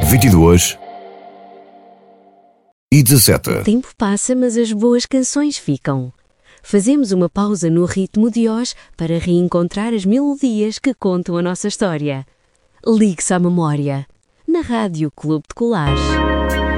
22:17. O tempo passa, mas as boas canções ficam. Fazemos uma pausa no ritmo de hoje para reencontrar as melodias que contam a nossa história. Ligue-se à memória. Na Rádio Clube de Colares.